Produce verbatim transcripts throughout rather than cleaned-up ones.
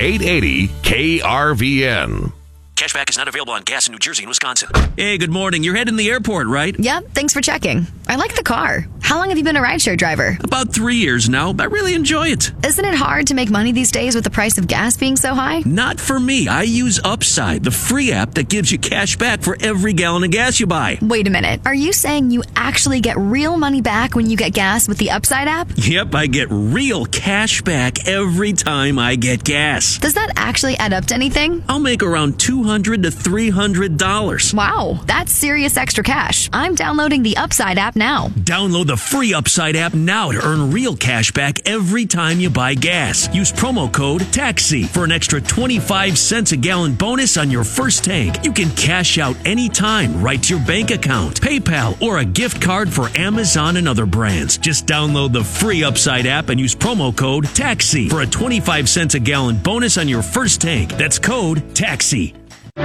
eight eighty K R V N. Cashback is not available on gas in New Jersey and Wisconsin. Hey, good morning. You're heading to the airport, right? Yep, thanks for checking. I like the car. How long have you been a rideshare driver? About three years now. I really enjoy it. Isn't it hard to make money these days with the price of gas being so high? Not for me. I use Upside, the free app that gives you cash back for every gallon of gas you buy. Wait a minute. Are you saying you actually get real money back when you get gas with the Upside app? Yep, I get real cash back every time I get gas. Does that actually add up to anything? I'll make around two hundred to three hundred dollars. Wow, that's serious extra cash. I'm downloading the Upside app now. Download the free Upside app now to earn real cash back every time you buy gas. Use promo code TAXI for an extra twenty-five cents a gallon bonus on your first tank. You can cash out anytime right to your bank account, PayPal, or a gift card for Amazon and other brands. Just download the free Upside app and use promo code TAXI for a twenty-five cents a gallon bonus on your first tank. That's code TAXI.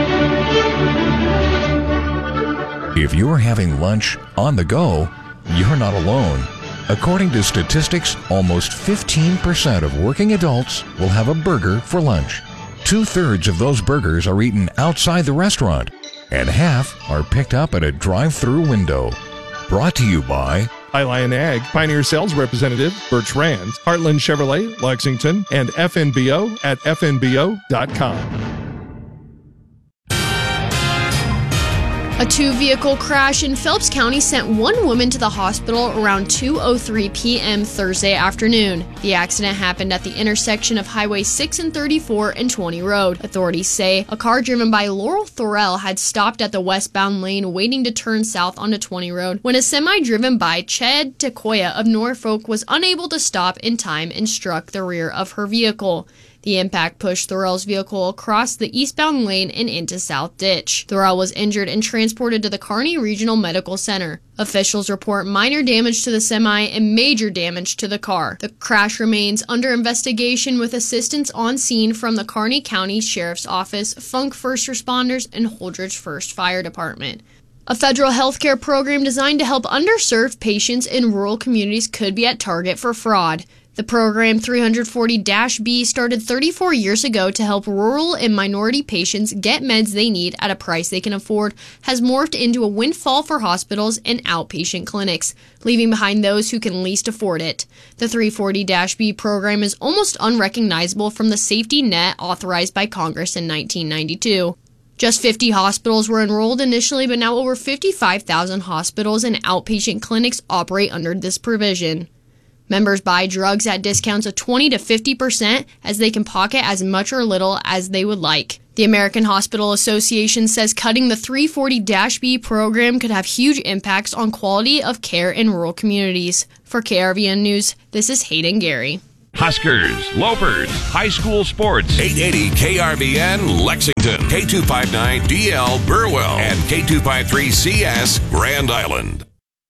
If you're having lunch on the go, you're not alone. According to statistics, almost fifteen percent of working adults will have a burger for lunch. Two-thirds of those burgers are eaten outside the restaurant, and half are picked up at a drive-through window. Brought to you by Highline Ag, Pioneer Sales Representative, Birch Rand, Heartland Chevrolet, Lexington, and F N B O at F N B O dot com. A two-vehicle crash in Phelps County sent one woman to the hospital around two oh three p.m. Thursday afternoon. The accident happened at the intersection of Highway six and thirty-four and twenty Road. Authorities say a car driven by Laurel Thorell had stopped at the westbound lane waiting to turn south onto twenty Road when a semi driven by Ched Tekoya of Norfolk was unable to stop in time and struck the rear of her vehicle. The impact pushed Thorell's vehicle across the eastbound lane and into South Ditch. Thorell was injured and transported to the Kearney Regional Medical Center. Officials report minor damage to the semi and major damage to the car. The crash remains under investigation with assistance on scene from the Kearney County Sheriff's Office, Funk First Responders, and Holdridge First Fire Department. A federal healthcare program designed to help underserved patients in rural communities could be at target for fraud. The program three forty B started thirty-four years ago to help rural and minority patients get meds they need at a price they can afford, has morphed into a windfall for hospitals and outpatient clinics, leaving behind those who can least afford it. The three forty B program is almost unrecognizable from the safety net authorized by Congress in nineteen ninety-two. Just fifty hospitals were enrolled initially, but now over fifty-five thousand hospitals and outpatient clinics operate under this provision. Members buy drugs at discounts of twenty to fifty percent as they can pocket as much or little as they would like. The American Hospital Association says cutting the three forty B program could have huge impacts on quality of care in rural communities. For K R V N News, this is Hayden Gary. Huskers, Lopers, high school sports. eight eighty K R V N Lexington, K two fifty-nine D L Burwell, and K two fifty-three C S Grand Island.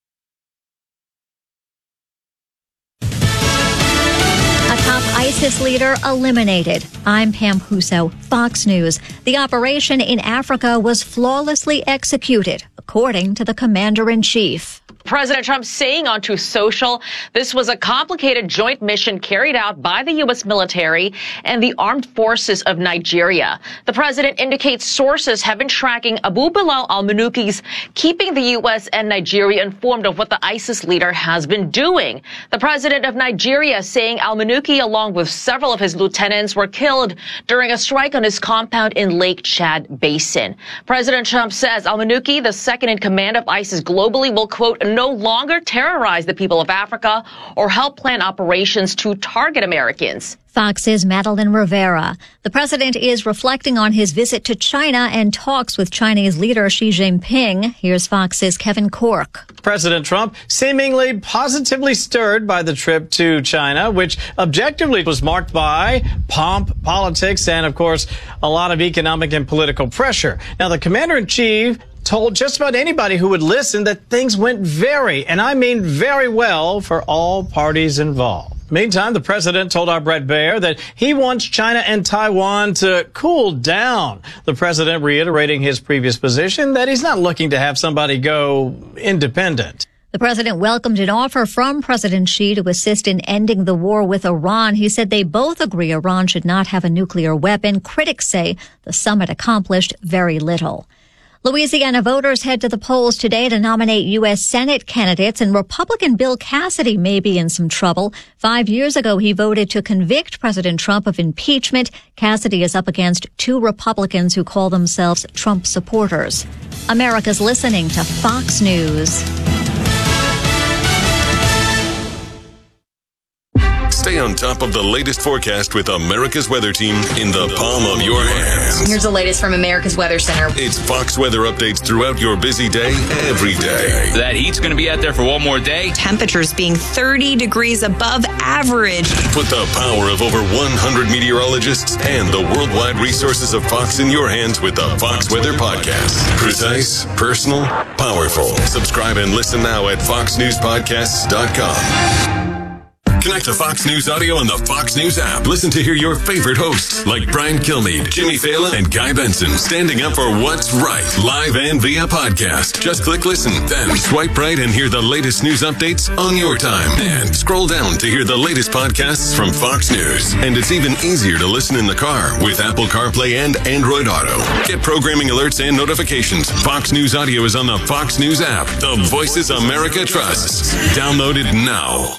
Top ISIS leader eliminated. I'm Pam Huso, Fox News. The operation in Africa was flawlessly executed, according to the commander-in-chief. President Trump saying on Truth Social, this was a complicated joint mission carried out by the U S military and the armed forces of Nigeria. The president indicates sources have been tracking Abu Bilal al-Manuki's, keeping the U S and Nigeria informed of what the ISIS leader has been doing. The president of Nigeria saying al-Manuki, along with several of his lieutenants, were killed during a strike on his compound in Lake Chad Basin. President Trump says al-Manuki, the second in command of ISIS globally, will, quote, no longer terrorize the people of Africa or help plan operations to target Americans. Fox's Madeline Rivera. The president is reflecting on his visit to China and talks with Chinese leader Xi Jinping. Here's Fox's Kevin Cork. President Trump seemingly positively stirred by the trip to China, which objectively was marked by pomp, politics, and, of course, a lot of economic and political pressure. Now, the commander-in-chief told just about anybody who would listen that things went very, and I mean very well, for all parties involved. Meantime, the president told our Brett Baer that he wants China and Taiwan to cool down. The president reiterating his previous position that he's not looking to have somebody go independent. The The president welcomed an offer from President Xi to assist in ending the war with Iran. He said they both agree Iran should not have a nuclear weapon. Critics say the summit accomplished very little. Louisiana voters head to the polls today to nominate U S Senate candidates, and Republican Bill Cassidy may be in some trouble. Five years ago, he voted to convict President Trump of impeachment. Cassidy is up against two Republicans who call themselves Trump supporters. America's listening to Fox News. Stay on top of the latest forecast with America's Weather Team in the palm of your hands. Here's the latest from America's Weather Center. It's Fox weather updates throughout your busy day, every day. That heat's going to be out there for one more day. Temperatures being thirty degrees above average. Put the power of over one hundred meteorologists and the worldwide resources of Fox in your hands with the Fox Weather Podcast. Precise, personal, powerful. Subscribe and listen now at fox news podcasts dot com. Connect to Fox News Audio on the Fox News app. Listen to hear your favorite hosts like Brian Kilmeade, Jimmy Fallon, and Guy Benson standing up for what's right, live and via podcast. Just click listen, then swipe right and hear the latest news updates on your time. And scroll down to hear the latest podcasts from Fox News. And it's even easier to listen in the car with Apple CarPlay and Android Auto. Get programming alerts and notifications. Fox News Audio is on the Fox News app. The voices America trusts. Download it now.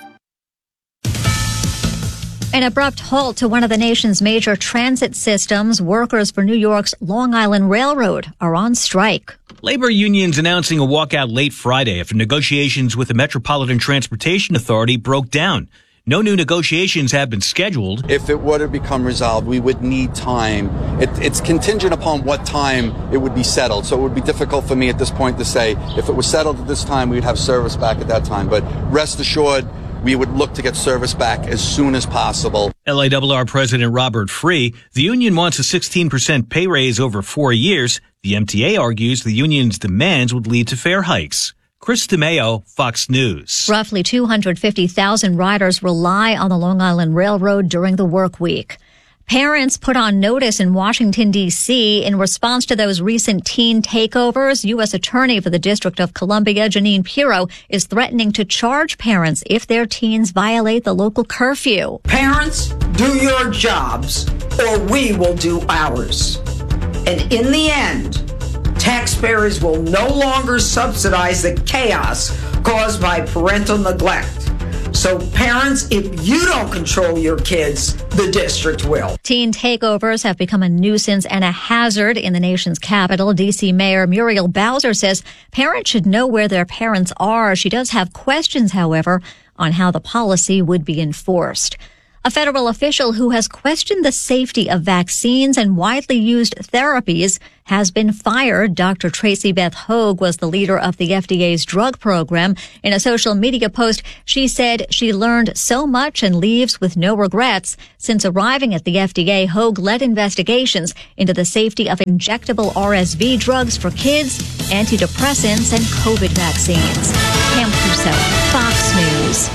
An abrupt halt to one of the nation's major transit systems. Workers for New York's Long Island Railroad are on strike. Labor unions announcing a walkout late Friday after negotiations with the Metropolitan Transportation Authority broke down. No new negotiations have been scheduled. If it were to become resolved, we would need time. It, it's contingent upon what time it would be settled. So it would be difficult for me at this point to say if it was settled at this time, we'd have service back at that time. But rest assured, we would look to get service back as soon as possible. L A R R President Robert Free, the union wants a sixteen percent pay raise over four years. The M T A argues the union's demands would lead to fare hikes. Chris DeMeo, Fox News. Roughly two hundred fifty thousand riders rely on the Long Island Railroad during the work week. Parents put on notice in Washington, D C in response to those recent teen takeovers. U S Attorney for the District of Columbia, Janine Pirro, is threatening to charge parents if their teens violate the local curfew. Parents, do your jobs, or we will do ours. And in the end, taxpayers will no longer subsidize the chaos caused by parental neglect. So parents, if you don't control your kids, the district will. Teen takeovers have become a nuisance and a hazard in the nation's capital. D C Mayor Muriel Bowser says parents should know where their parents are. She does have questions, however, on how the policy would be enforced. A federal official who has questioned the safety of vaccines and widely used therapies has been fired. Doctor Tracy Beth Hogue was the leader of the F D A's drug program. In a social media post, she said she learned so much and leaves with no regrets. Since arriving at the F D A, Hogue led investigations into the safety of injectable R S V drugs for kids, antidepressants, and COVID vaccines. Pam Puso, Fox News.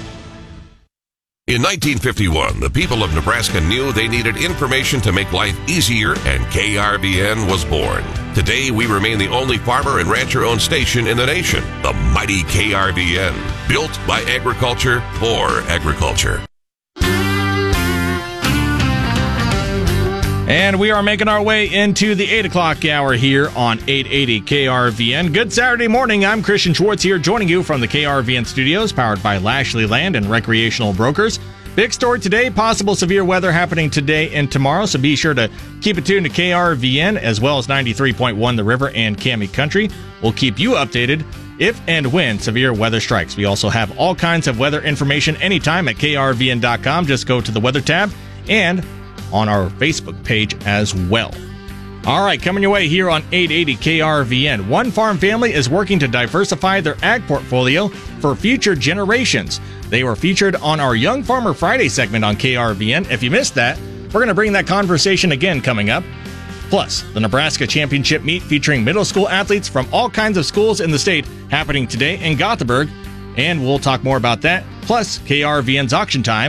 In nineteen fifty-one, the people of Nebraska knew they needed information to make life easier, and K R V N was born. Today, we remain the only farmer and rancher-owned station in the nation, the mighty K R V N, built by agriculture for agriculture. And we are making our way into the eight o'clock hour here on eight eighty K R V N. Good Saturday morning. I'm Christian Schwartz here, joining you from the K R V N studios, powered by Lashley Land and Recreational Brokers. Big story today, possible severe weather happening today and tomorrow, so be sure to keep it tuned to K R V N, as well as ninety-three point one The River and Cami Country. We'll keep you updated if and when severe weather strikes. We also have all kinds of weather information anytime at K R V N dot com. Just go to the weather tab and on our Facebook page as well. All right, coming your way here on eight eighty K R V N. One farm family is working to diversify their ag portfolio for future generations. They were featured on our Young Farmer Friday segment on K R V N. If you missed that, we're going to bring that conversation again coming up. Plus, the Nebraska Championship meet featuring middle school athletes from all kinds of schools in the state happening today in Gothenburg. And we'll talk more about that. Plus, K R V N's auction time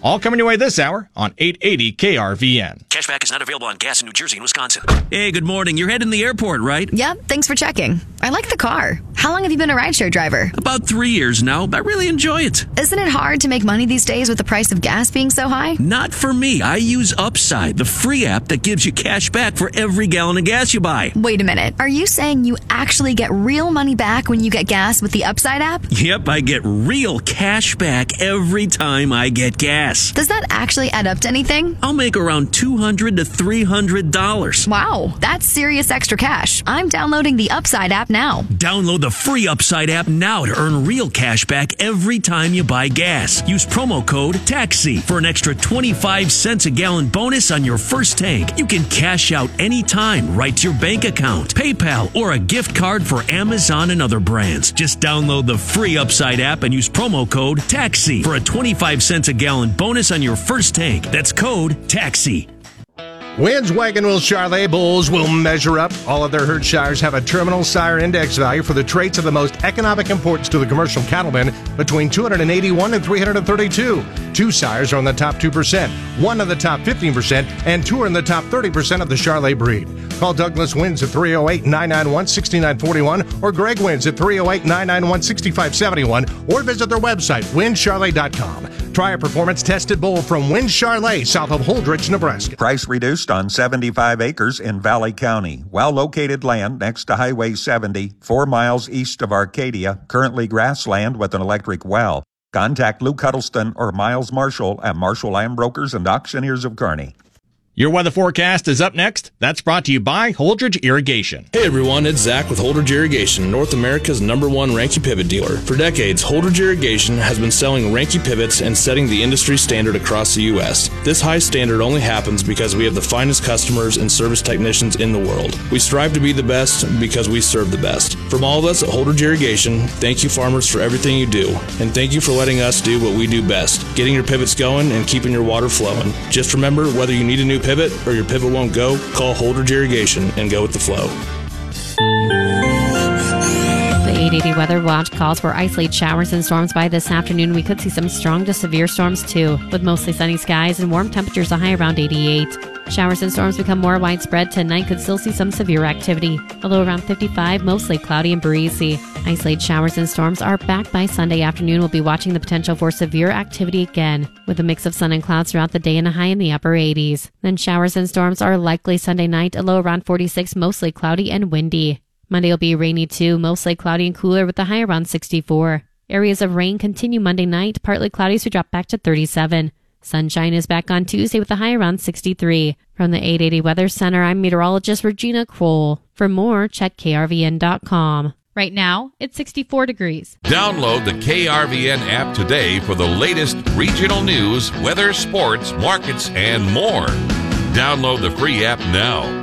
All coming your way this hour on eight eighty K R V N. Cashback is not available on gas in New Jersey and Wisconsin. Hey, good morning. You're heading to the airport, right? Yep, thanks for checking. I like the car. How long have you been a rideshare driver? About three years now. I really enjoy it. Isn't it hard to make money these days with the price of gas being so high? Not for me. I use Upside, the free app that gives you cash back for every gallon of gas you buy. Wait a minute. Are you saying you actually get real money back when you get gas with the Upside app? Yep, I get real cash back every time I get gas. Does that actually add up to anything? I'll make around two hundred to three hundred dollars. Wow, that's serious extra cash. I'm downloading the Upside app now. Download the free Upside app now to earn real cash back every time you buy gas. Use promo code TAXI for an extra twenty-five cents a gallon bonus on your first tank. You can cash out anytime right to your bank account, PayPal, or a gift card for Amazon and other brands. Just download the free Upside app and use promo code TAXI for a twenty-five cents a gallon bonus on your first tank. That's code TAXI. Wynn's Wagon Wheel Charolais bulls will measure up. All of their herd sires have a terminal sire index value for the traits of the most economic importance to the commercial cattleman between two hundred eighty-one and three hundred thirty-two. Two sires are in the top two percent, one in the top fifteen percent, and two are in the top thirty percent of the Charolais breed. Call Douglas Wins at three oh eight, nine nine one, six nine four one or Greg Wins at three oh eight, nine nine one, six five seven one or visit their website, win charolais dot com. Try a performance-tested bull from Wynn Charolais, south of Holdrege, Nebraska. Price reduced on seventy-five acres in Valley County. Well-located land next to Highway seventy, four miles east of Arcadia, currently grassland with an electric well. Contact Luke Huddleston or Miles Marshall at Marshall Land Brokers and Auctioneers of Kearney. Your weather forecast is up next. That's brought to you by Holdrege Irrigation. Hey everyone, it's Zach with Holdrege Irrigation, North America's number one Ranke pivot dealer. For decades, Holdrege Irrigation has been selling Ranke pivots and setting the industry standard across the U S. This high standard only happens because we have the finest customers and service technicians in the world. We strive to be the best because we serve the best. From all of us at Holdrege Irrigation, thank you farmers for everything you do, and thank you for letting us do what we do best, getting your pivots going and keeping your water flowing. Just remember, whether you need a new pivot or your pivot won't go, call Holdrege Irrigation and go with the flow. The eight eighty Weather Watch calls for isolated showers and storms by this afternoon. We could see some strong to severe storms too, with mostly sunny skies and warm temperatures, a high around eighty-eight. Showers and storms become more widespread tonight. Could still see some severe activity, although around fifty-five, mostly cloudy and breezy. Isolated showers and storms are back by Sunday afternoon. We'll be watching the potential for severe activity again, with a mix of sun and clouds throughout the day and a high in the upper eighties. Then showers and storms are likely Sunday night, a low around forty-six, mostly cloudy and windy. Monday will be rainy too, mostly cloudy and cooler with a high around sixty-four. Areas of rain continue Monday night, partly cloudy, so drop back to thirty-seven. Sunshine is back on Tuesday with a high around sixty-three. From the eight eighty Weather Center, I'm meteorologist Regina Kroll. For more, check K R V N dot com. Right now, it's sixty-four degrees. Download the K R V N app today for the latest regional news, weather, sports, markets, and more. Download the free app now.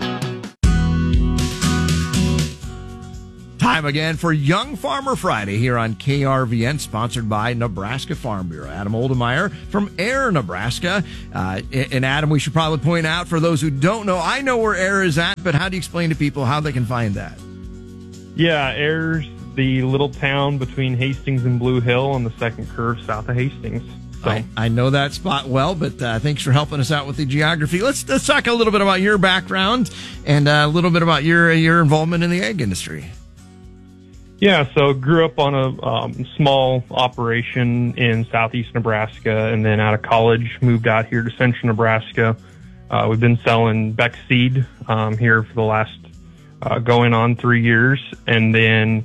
Time again for Young Farmer Friday here on K R V N, sponsored by Nebraska Farm Bureau. Adam Oldemeyer from Ayer, Nebraska. Uh, and Adam, we should probably point out for those who don't know, I know where Ayer is at, but how do you explain to people how they can find that? Yeah, Ayer's the little town between Hastings and Blue Hill on the second curve south of Hastings. So. I, I know that spot well, but uh, thanks for helping us out with the geography. Let's let's talk a little bit about your background and uh, a little bit about your your involvement in the ag industry. Yeah, so grew up on a um, small operation in southeast Nebraska, and then out of college moved out here to central Nebraska. Uh, we've been selling Beck seed um, here for the last uh, going on three years, and then